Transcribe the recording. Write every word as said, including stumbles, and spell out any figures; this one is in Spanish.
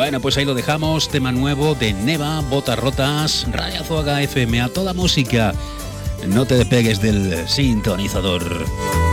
Bueno, pues ahí lo dejamos. Tema nuevo de Neva, Botas Rotas, Radio Azuaga F M, a toda música. No te despegues del sintonizador.